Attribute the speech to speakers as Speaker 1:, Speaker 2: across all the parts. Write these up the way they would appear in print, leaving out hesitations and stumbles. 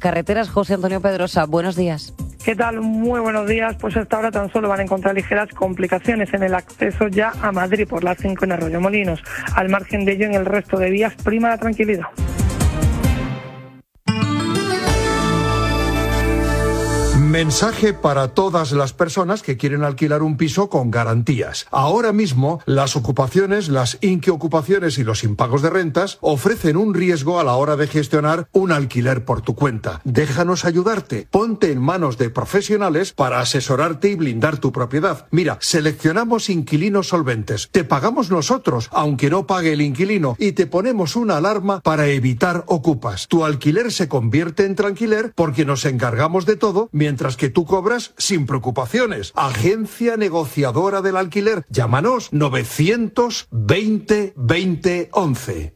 Speaker 1: carreteras. José Antonio Pedrosa, buenos días.
Speaker 2: ¿Qué tal? Muy buenos días. Pues hasta ahora tan solo van a encontrar ligeras complicaciones en el acceso ya a Madrid por la 5 en Arroyomolinos. Al margen de ello, en el resto de vías prima la tranquilidad.
Speaker 3: Mensaje para todas las personas que quieren alquilar un piso con garantías. Ahora mismo, las ocupaciones, las inquiocupaciones y los impagos de rentas ofrecen un riesgo a la hora de gestionar un alquiler por tu cuenta. Déjanos ayudarte. Ponte en manos de profesionales para asesorarte y blindar tu propiedad. Mira, seleccionamos inquilinos solventes. Te pagamos nosotros, aunque no pague el inquilino, y te ponemos una alarma para evitar ocupas. Tu alquiler se convierte en tranquiler porque nos encargamos de todo, mientras que tú cobras sin preocupaciones. Agencia negociadora del alquiler. Llámanos 920 20 11.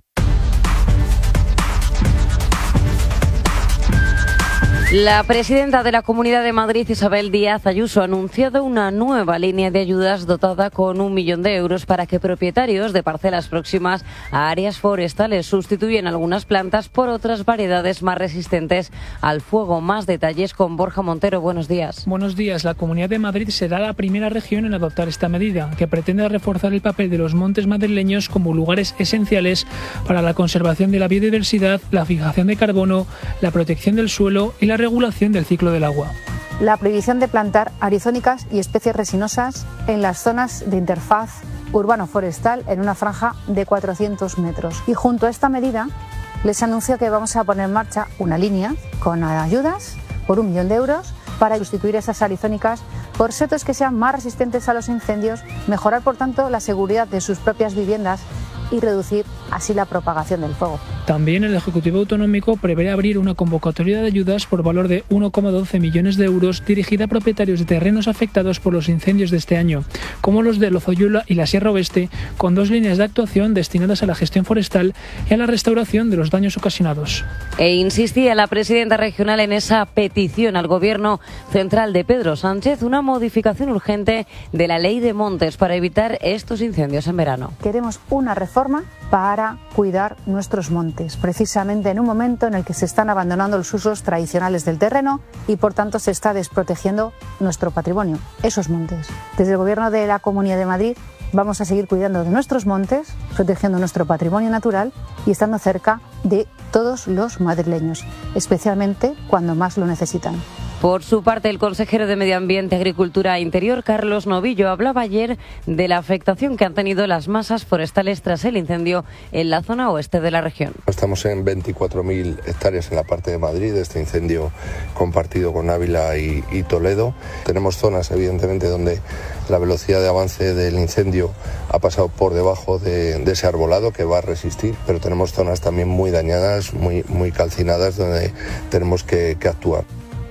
Speaker 1: La presidenta de la Comunidad de Madrid, Isabel Díaz Ayuso, ha anunciado una nueva línea de ayudas dotada con 1 millón de euros para que propietarios de parcelas próximas a áreas forestales sustituyan algunas plantas por otras variedades más resistentes al fuego. Más detalles con Borja Montero. Buenos días.
Speaker 4: Buenos días. La Comunidad de Madrid será la primera región en adoptar esta medida, que pretende reforzar el papel de los montes madrileños como lugares esenciales para la conservación de la biodiversidad, la fijación de carbono, la protección del suelo y la regulación del ciclo del agua.
Speaker 5: La prohibición de plantar arizónicas y especies resinosas en las zonas de interfaz urbano-forestal en una franja de 400 metros. Y junto a esta medida les anuncio que vamos a poner en marcha una línea con ayudas por 1 millón de euros para sustituir esas arizónicas por setos que sean más resistentes a los incendios, mejorar por tanto la seguridad de sus propias viviendas y reducir así la propagación del fuego.
Speaker 4: También el Ejecutivo Autonómico prevé abrir una convocatoria de ayudas por valor de 1,12 millones de euros dirigida a propietarios de terrenos afectados por los incendios de este año, como los de Lozoyuela y la Sierra Oeste, con 2 líneas de actuación destinadas a la gestión forestal y a la restauración de los daños ocasionados.
Speaker 1: E insistía la presidenta regional en esa petición al Gobierno central de Pedro Sánchez, una modificación urgente de la Ley de Montes para evitar estos incendios en verano.
Speaker 5: Queremos una reforma para cuidar nuestros montes, precisamente en un momento en el que se están abandonando los usos tradicionales del terreno y por tanto se está desprotegiendo nuestro patrimonio, esos montes. Desde el Gobierno de la Comunidad de Madrid vamos a seguir cuidando de nuestros montes, protegiendo nuestro patrimonio natural y estando cerca de todos los madrileños, especialmente cuando más lo necesitan.
Speaker 1: Por su parte, el consejero de Medio Ambiente, Agricultura e Interior, Carlos Novillo, hablaba ayer de la afectación que han tenido las masas forestales tras el incendio en la zona oeste de la región.
Speaker 6: Estamos en 24.000 hectáreas en la parte de Madrid, este incendio compartido con Ávila y Toledo. Tenemos zonas, evidentemente, donde la velocidad de avance del incendio ha pasado por debajo de ese arbolado que va a resistir, pero tenemos zonas también muy dañadas, muy calcinadas, donde tenemos que actuar.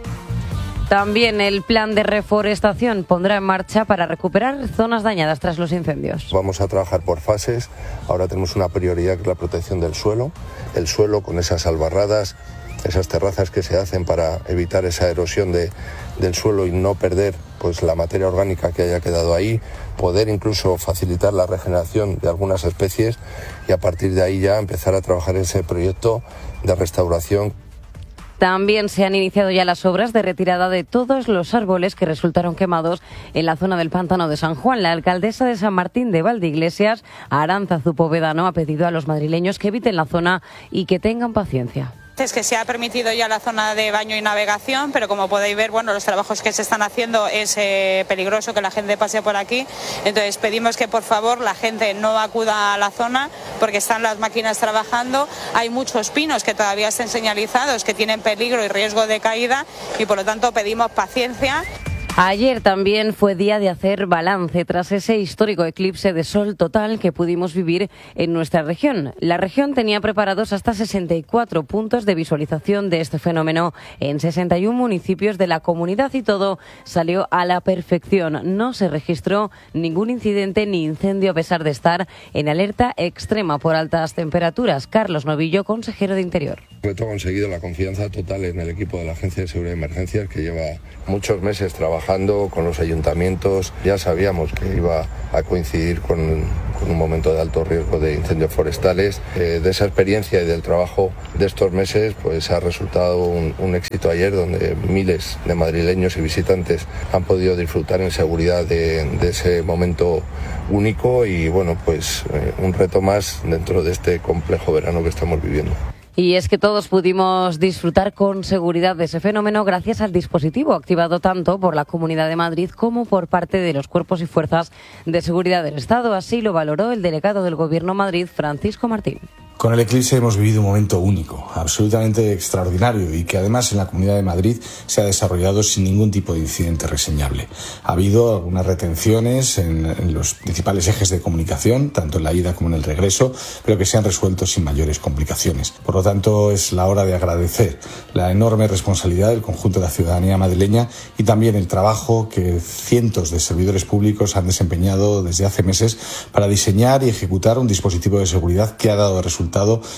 Speaker 1: También el plan de reforestación pondrá en marcha para recuperar zonas dañadas tras los incendios.
Speaker 6: Vamos a trabajar por fases. Ahora tenemos una prioridad que es la protección del suelo. El suelo con esas albarradas, esas terrazas que se hacen para evitar esa erosión del suelo y no perder pues la materia orgánica que haya quedado ahí, poder incluso facilitar la regeneración de algunas especies y a partir de ahí ya empezar a trabajar en ese proyecto de restauración.
Speaker 1: También se han iniciado ya las obras de retirada de todos los árboles que resultaron quemados en la zona del Pantano de San Juan. La alcaldesa de San Martín de Valdeiglesias, Arantzazu Povedano, ha pedido a los madrileños que eviten la zona y que tengan paciencia.
Speaker 7: Es que se ha permitido ya la zona de baño y navegación, pero como podéis ver, bueno, los trabajos que se están haciendo es peligroso que la gente pase por aquí. Entonces pedimos que por favor la gente no acuda a la zona porque están las máquinas trabajando. Hay muchos pinos que todavía están señalizados que tienen peligro y riesgo de caída y por lo tanto pedimos paciencia.
Speaker 1: Ayer también fue día de hacer balance tras ese histórico eclipse de sol total que pudimos vivir en nuestra región. La región tenía preparados hasta 64 puntos de visualización de este fenómeno en 61 municipios de la comunidad y todo salió a la perfección. No se registró ningún incidente ni incendio a pesar de estar en alerta extrema por altas temperaturas. Carlos Novillo, consejero de Interior.
Speaker 6: Ha conseguido la confianza total en el equipo de la Agencia de Seguridad y Emergencias que lleva muchos meses trabajando con los ayuntamientos. Ya sabíamos que iba a coincidir con con un momento de alto riesgo de incendios forestales. De esa experiencia y del trabajo de estos meses, pues ha resultado un éxito ayer, donde miles de madrileños y visitantes han podido disfrutar en seguridad de ese momento único y bueno, pues un reto más dentro de este complejo verano que estamos viviendo.
Speaker 1: Y es que todos pudimos disfrutar con seguridad de ese fenómeno gracias al dispositivo activado tanto por la Comunidad de Madrid como por parte de los cuerpos y fuerzas de seguridad del Estado. Así lo valoró el delegado del Gobierno Madrid, Francisco Martín.
Speaker 8: Con el eclipse hemos vivido un momento único, absolutamente extraordinario y que además en la Comunidad de Madrid se ha desarrollado sin ningún tipo de incidente reseñable. Ha habido algunas retenciones en los principales ejes de comunicación, tanto en la ida como en el regreso, pero que se han resuelto sin mayores complicaciones. Por lo tanto, es la hora de agradecer la enorme responsabilidad del conjunto de la ciudadanía madrileña y también el trabajo que cientos de servidores públicos han desempeñado desde hace meses para diseñar y ejecutar un dispositivo de seguridad que ha dado resultados.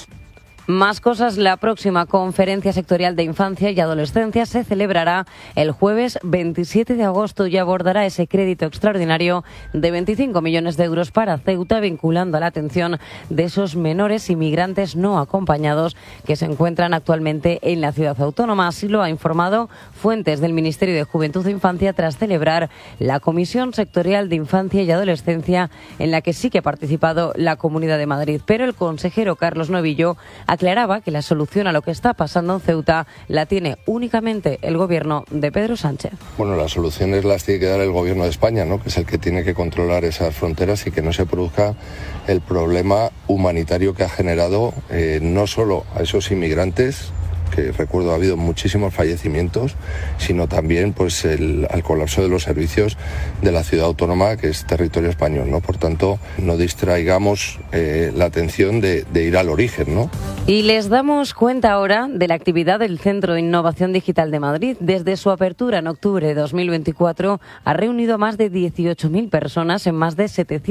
Speaker 1: Más cosas, la próxima conferencia sectorial de infancia y adolescencia se celebrará el jueves 27 de agosto y abordará ese crédito extraordinario de 25 millones de euros para Ceuta, vinculando a la atención de esos menores inmigrantes no acompañados que se encuentran actualmente en la ciudad autónoma. Así lo ha informado fuentes del Ministerio de Juventud e Infancia tras celebrar la Comisión Sectorial de Infancia y Adolescencia, en la que sí que ha participado la Comunidad de Madrid. Pero el consejero Carlos Novillo aclaraba que la solución a lo que está pasando en Ceuta la tiene únicamente el gobierno de Pedro Sánchez.
Speaker 6: Bueno, las soluciones las tiene que dar el gobierno de España, ¿no?, que es el que tiene que controlar esas fronteras y que no se produzca el problema humanitario que ha generado no solo a esos inmigrantes, que recuerdo ha habido muchísimos fallecimientos, sino también pues al colapso de los servicios de la ciudad autónoma, que es territorio español, ¿no? Por tanto, no distraigamos la atención de ir al origen, ¿no?
Speaker 1: Y les damos cuenta ahora de la actividad del Centro de Innovación Digital de Madrid. Desde su apertura en octubre de 2024 ha reunido a más de 18.000 personas en más de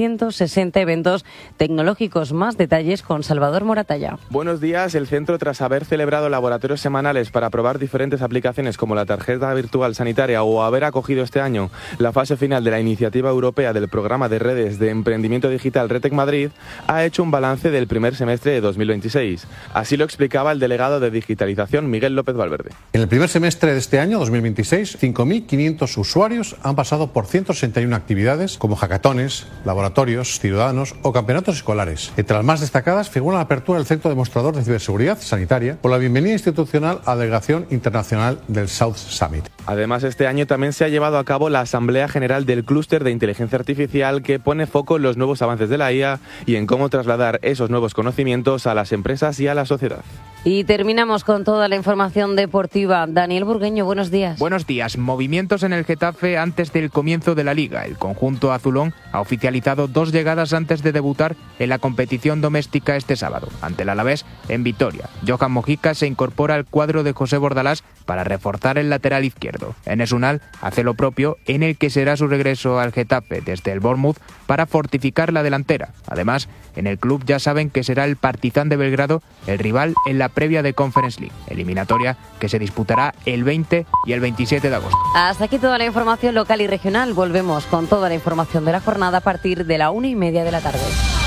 Speaker 1: 760 eventos tecnológicos. Más detalles con Salvador Moratalla.
Speaker 9: Buenos días. El centro, tras haber celebrado laboratorios semanales para probar diferentes aplicaciones como la tarjeta virtual sanitaria o haber acogido este año la fase final de la iniciativa europea del programa de redes de emprendimiento digital RedTech Madrid, ha hecho un balance del primer semestre de 2026. Así lo explicaba el delegado de digitalización, Miguel López Valverde.
Speaker 10: En el primer semestre de este año, 2026, 5.500 usuarios han pasado por 161 actividades como hackatones, laboratorios, ciudadanos o campeonatos escolares. Entre las más destacadas figura la apertura del Centro Demostrador de Ciberseguridad Sanitaria o la bienvenida institucional a la delegación internacional del South Summit.
Speaker 9: Además, este año también se ha llevado a cabo la Asamblea General del Clúster de Inteligencia Artificial, que pone foco en los nuevos avances de la IA y en cómo trasladar esos nuevos conocimientos a las empresas y a la sociedad.
Speaker 1: Y terminamos con toda la información deportiva. Daniel Burgueño, buenos días.
Speaker 11: Buenos días. Movimientos en el Getafe antes del comienzo de la Liga. El conjunto azulón ha oficializado 2 llegadas antes de debutar en la competición doméstica este sábado, ante el Alavés en Vitoria. Johan Mojica se incorpora al cuadro de José Bordalás para reforzar el lateral izquierdo. Enes Unal hace lo propio, en el que será su regreso al Getafe desde el Bournemouth para fortificar la delantera. Además, en el club ya saben que será el Partizan de Belgrado el rival en la previa de Conference League, eliminatoria que se disputará el 20 y el 27 de agosto.
Speaker 1: Hasta aquí toda la información local y regional. Volvemos con toda la información de la jornada a partir de la 1:30 de la tarde.